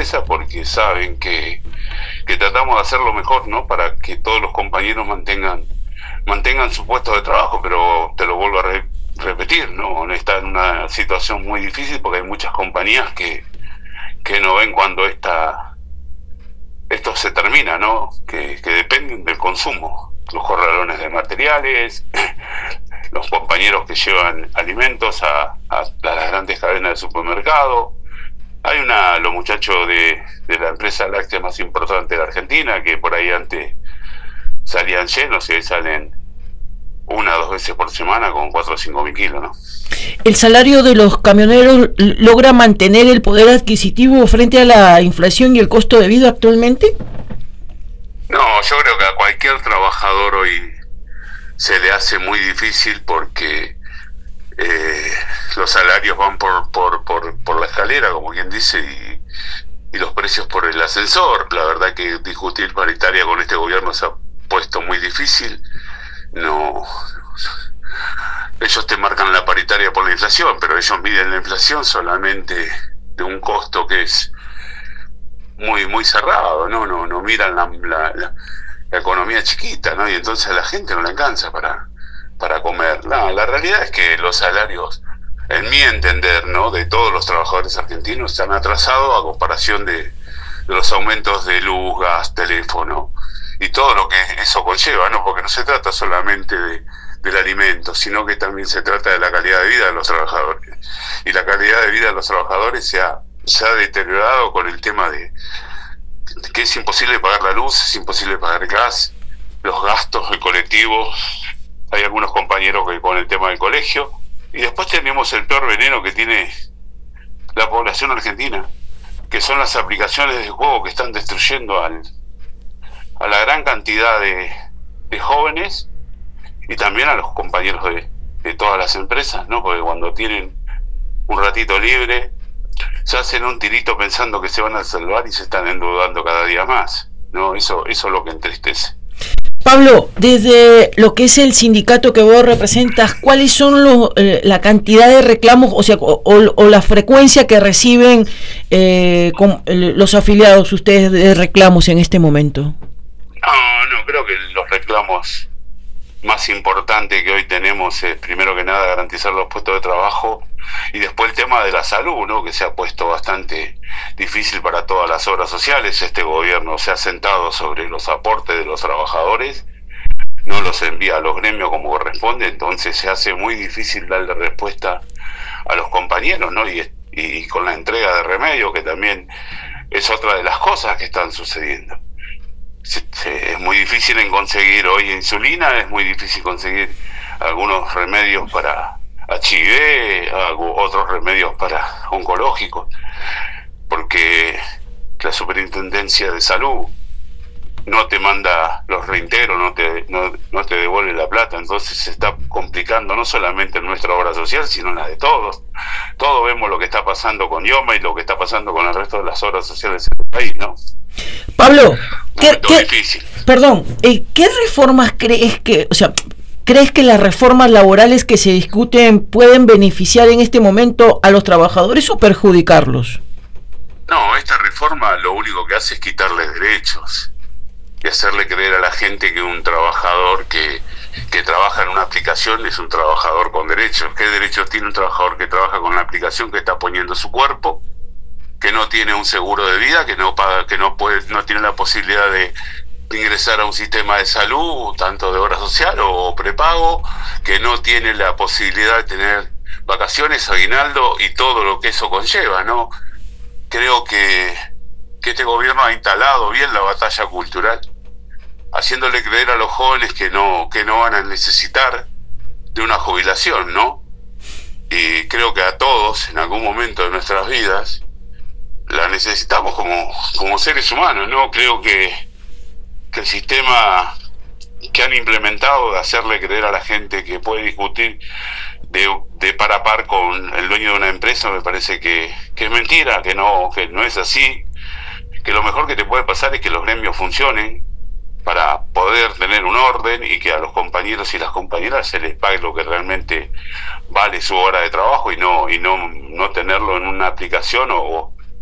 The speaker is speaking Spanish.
empresa porque saben que tratamos de hacer lo mejor, ¿no? Para que todos los compañeros mantengan su puesto de trabajo, pero te lo vuelvo a repetir, ¿no? Está en una situación muy difícil porque hay muchas compañías que no ven cuando esto se termina, ¿no? Que dependen del consumo, los corralones de materiales, los compañeros que llevan alimentos a las grandes cadenas de supermercado. Hay los muchachos de la empresa láctea más importante de la Argentina, que por ahí antes salían llenos y hoy salen 1 o 2 veces por semana con 4 o 5 mil kilos, ¿no? ¿El salario de los camioneros logra mantener el poder adquisitivo frente a la inflación y el costo de vida actualmente? No, yo creo que a cualquier trabajador hoy se le hace muy difícil porque los salarios van por la escalera, como quien dice, y los precios por el ascensor. La verdad que discutir paritaria con este gobierno se ha puesto muy difícil. No, ellos te marcan la paritaria por la inflación, pero ellos miden la inflación solamente de un costo que es muy cerrado, no miran la economía chiquita, ¿no? Y entonces a la gente no le alcanza para comer. No, la realidad es que los salarios, en mi entender, ¿no?, de todos los trabajadores argentinos están atrasados a comparación de los aumentos de luz, gas, teléfono y todo lo que eso conlleva, ¿no? Porque no se trata solamente del alimento, sino que también se trata de la calidad de vida de los trabajadores. Y la calidad de vida de los trabajadores se ha deteriorado con el tema de que es imposible pagar la luz, es imposible pagar el gas, los gastos del colectivo. Hay algunos compañeros que con el tema del colegio, y después tenemos el peor veneno que tiene la población argentina, que son las aplicaciones de juego que están destruyendo a la gran cantidad de jóvenes y también a los compañeros de todas las empresas, ¿no? Porque cuando tienen un ratito libre se hacen un tirito pensando que se van a salvar y se están endeudando cada día más, ¿no? Eso es lo que entristece. Pablo, desde lo que es el sindicato que vos representas, ¿cuáles son la cantidad de reclamos, o sea, o la frecuencia que reciben los afiliados ustedes de reclamos en este momento? No, creo que los reclamos más importantes que hoy tenemos es, primero que nada, garantizar los puestos de trabajo, y después el tema de la salud, ¿no?, que se ha puesto bastante difícil para todas las obras sociales. Este gobierno se ha sentado sobre los aportes de los trabajadores, no los envía a los gremios como corresponde, entonces se hace muy difícil darle respuesta a los compañeros, ¿no? Y con la entrega de remedios, que también es otra de las cosas que están sucediendo. Es muy difícil en conseguir hoy insulina, es muy difícil conseguir algunos remedios para HIV, otros remedios para oncológicos, porque la Superintendencia de Salud no te manda los reintegros, no te devuelve la plata. Entonces se está complicando no solamente en nuestra obra social, sino en la de todos. Todos vemos lo que está pasando con IOMA y lo que está pasando con el resto de las obras sociales del país, ¿no? Pablo, ¿qué reformas crees que las reformas laborales que se discuten pueden beneficiar en este momento a los trabajadores o perjudicarlos? No, esta reforma lo único que hace es quitarles derechos y hacerle creer a la gente que un trabajador que trabaja en una aplicación es un trabajador con derechos. ¿Qué derechos tiene un trabajador que trabaja con una aplicación, que está poniendo su cuerpo, que no tiene un seguro de vida, que no paga, que no tiene la posibilidad de ingresar a un sistema de salud, tanto de obra social o prepago, que no tiene la posibilidad de tener vacaciones, aguinaldo y todo lo que eso conlleva, ¿no? Creo que este gobierno ha instalado bien la batalla cultural, haciéndole creer a los jóvenes que no van a necesitar de una jubilación, ¿no? Y creo que a todos, en algún momento de nuestras vidas, la necesitamos como seres humanos, ¿no? Creo que el sistema que han implementado de hacerle creer a la gente que puede discutir de par a par con el dueño de una empresa, me parece que es mentira, que no es así, que lo mejor que te puede pasar es que los gremios funcionen para poder tener un orden y que a los compañeros y las compañeras se les pague lo que realmente vale su hora de trabajo y no tenerlo en una aplicación o